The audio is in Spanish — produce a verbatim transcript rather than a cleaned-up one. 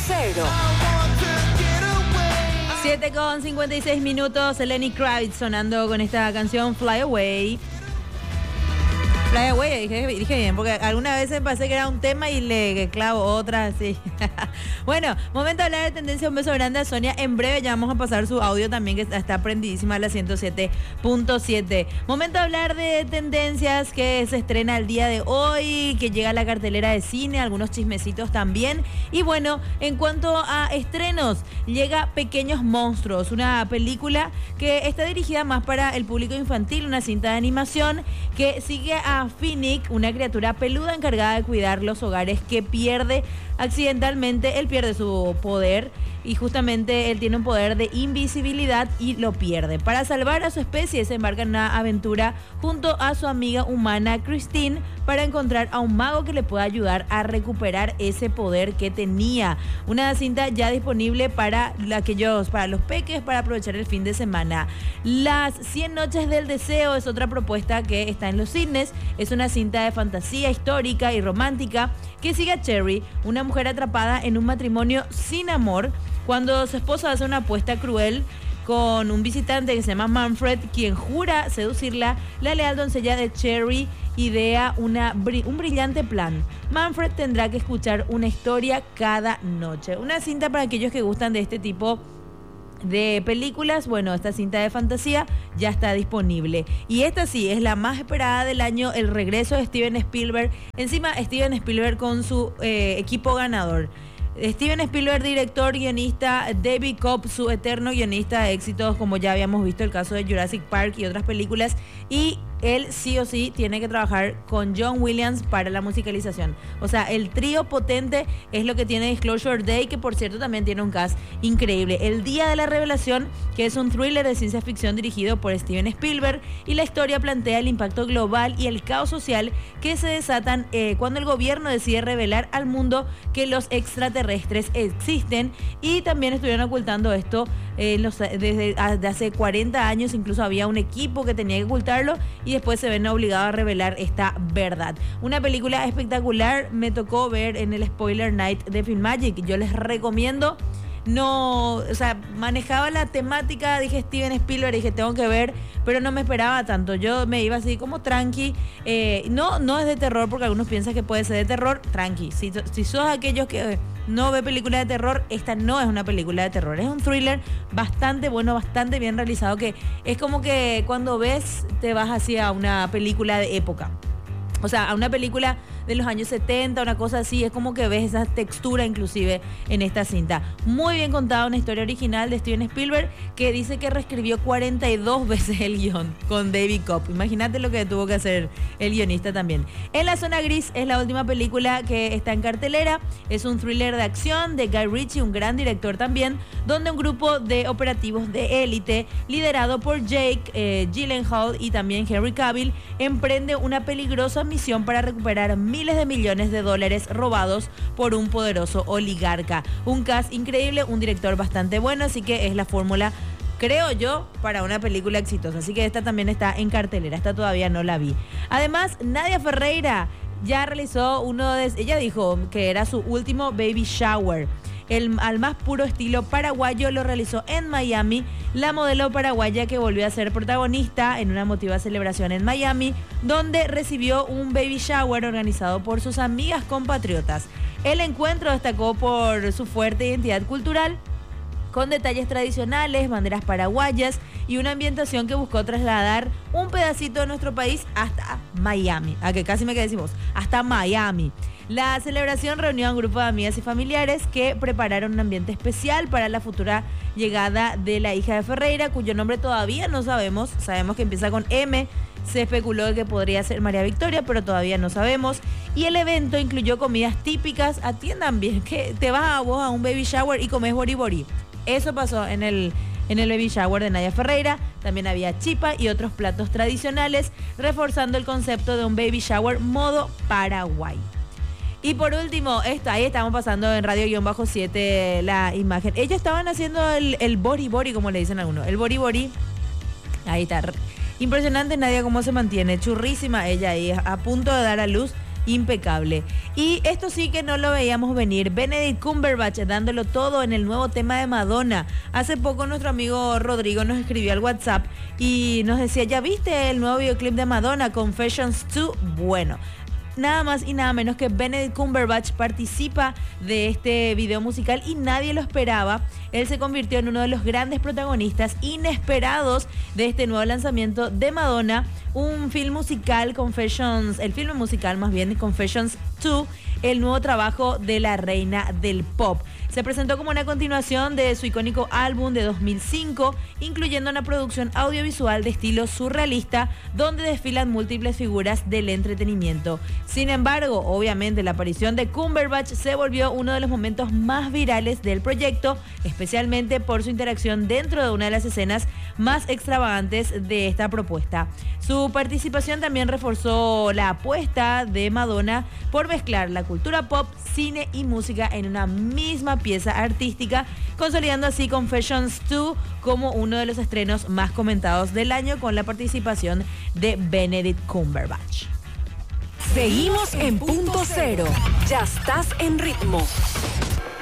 cero. siete con cincuenta y seis minutos, Lenny Kravitz sonando con esta canción Fly Away. Fly Away, dije, dije bien, porque alguna vez me pasé que era un tema y le clavo otra, así. Bueno, momento de hablar de tendencia. Un beso grande a Sonia. En breve ya vamos a pasar su audio también, que está prendidísima a la ciento siete punto siete. Momento de hablar de tendencias que se estrena el día de hoy, que llega a la cartelera de cine, algunos chismecitos también. Y bueno, en cuanto a estrenos, llega Pequeños Monstruos, una película que está dirigida más para el público infantil, una cinta de animación que sigue a Finnick, una criatura peluda encargada de cuidar los hogares que pierde accidentalmente. Él pierde su poder y justamente él tiene un poder de invisibilidad y lo pierde. Para salvar a su especie se embarca en una aventura junto a su amiga humana Christine para encontrar a un mago que le pueda ayudar a recuperar ese poder que tenía. Una cinta ya disponible para aquellos, para los peques, para aprovechar el fin de semana. Las cien noches del deseo es otra propuesta que está en los cines. Es una cinta de fantasía histórica y romántica que sigue a Cherry, una mujer atrapada en un matrimonio sin amor, cuando su esposa hace una apuesta cruel con un visitante que se llama Manfred, quien jura seducirla. La leal doncella de Cherry idea una, un brillante plan. Manfred tendrá que escuchar una historia cada noche. Una cinta para aquellos que gustan de este tipo de películas. Bueno, esta cinta de fantasía ya está disponible. Y esta sí, es la más esperada del año, el regreso de Steven Spielberg. Encima, Steven Spielberg con su eh, equipo ganador. Steven Spielberg, director, guionista, David Koepp, su eterno guionista de éxitos, como ya habíamos visto el caso de Jurassic Park y otras películas, y él sí o sí tiene que trabajar con John Williams para la musicalización. O sea, el trío potente es lo que tiene Disclosure Day, que por cierto también tiene un cast increíble. El Día de la Revelación, que es un thriller de ciencia ficción dirigido por Steven Spielberg, y la historia plantea el impacto global y el caos social que se desatan eh, cuando el gobierno decide revelar al mundo que los extraterrestres existen, y también estuvieron ocultando esto eh, los, desde hace cuarenta años. Incluso había un equipo que tenía que ocultarlo y después se ven obligados a revelar esta verdad. Una película espectacular, me tocó ver en el Spoiler Night de Filmagic. Yo les recomiendo. No, o sea, manejaba la temática, dije Steven Spielberg, dije tengo que ver, pero no me esperaba tanto. Yo me iba así como tranqui. Eh, no, no es de terror, porque algunos piensan que puede ser de terror. Tranqui. Si, si sos aquellos que no ve películas de terror, esta no es una película de terror. Es un thriller bastante bueno, bastante bien realizado, que es como que cuando ves te vas hacia una película de época. O sea, a una película de los años setenta, una cosa así. Es como que ves esa textura inclusive en esta cinta. Muy bien contada, una historia original de Steven Spielberg, que dice que reescribió cuarenta y dos veces el guión con David Koepp. Imagínate lo que tuvo que hacer el guionista también. En la zona gris es la última película que está en cartelera. Es un thriller de acción de Guy Ritchie, un gran director también, donde un grupo de operativos de élite, liderado por Jake eh, Gyllenhaal y también Henry Cavill, emprende una peligrosa misión para recuperar miles de millones de dólares robados por un poderoso oligarca. Un cast increíble, un director bastante bueno, así que es la fórmula, creo yo, para una película exitosa. Así que esta también está en cartelera, esta todavía no la vi. Además, Nadia Ferreira ya realizó uno de... Ella dijo que era su último baby shower. El, al más puro estilo paraguayo lo realizó en Miami. La modelo paraguaya, que volvió a ser protagonista en una emotiva celebración en Miami, donde recibió un baby shower organizado por sus amigas compatriotas. El encuentro destacó por su fuerte identidad cultural, con detalles tradicionales, banderas paraguayas y una ambientación que buscó trasladar un pedacito de nuestro país hasta Miami. A que casi me quedé decimos, hasta Miami. La celebración reunió a un grupo de amigas y familiares que prepararon un ambiente especial para la futura llegada de la hija de Ferreira, cuyo nombre todavía no sabemos. Sabemos que empieza con M. Se especuló que podría ser María Victoria, pero todavía no sabemos. Y el evento incluyó comidas típicas. Atiendan bien, que te vas a vos a un baby shower y comes bori bori. Eso pasó en el, en el baby shower de Nadia Ferreira. También había chipa y otros platos tradicionales, reforzando el concepto de un baby shower modo Paraguay. Y por último, esto, ahí estamos pasando en Radio siete la imagen. Ellos estaban haciendo el, el bori bori, como le dicen algunos. El bori bori. Ahí está. Impresionante, Nadia, cómo se mantiene. Churrísima ella ahí, a punto de dar a luz. impecable. Y esto sí que no lo veíamos venir. Benedict Cumberbatch dándolo todo en el nuevo tema de Madonna. Hace poco nuestro amigo Rodrigo nos escribió al WhatsApp y nos decía, ¿ya viste el nuevo videoclip de Madonna, Confessions dos? Bueno, nada más y nada menos que Benedict Cumberbatch participa de este video musical y nadie lo esperaba. Él se convirtió en uno de los grandes protagonistas inesperados de este nuevo lanzamiento de Madonna, un film musical, Confessions, el filme musical más bien, Confessions dos, el nuevo trabajo de la reina del pop. Se presentó como una continuación de su icónico álbum de dos mil cinco, incluyendo una producción audiovisual de estilo surrealista, donde desfilan múltiples figuras del entretenimiento. Sin embargo, obviamente la aparición de Cumberbatch se volvió uno de los momentos más virales del proyecto, especialmente por su interacción dentro de una de las escenas más extravagantes de esta propuesta. Su participación también reforzó la apuesta de Madonna por mezclar la cultura pop, cine y música en una misma pieza artística, consolidando así Confessions dos como uno de los estrenos más comentados del año, con la participación de Benedict Cumberbatch. Seguimos en Punto Cero. Ya estás en ritmo.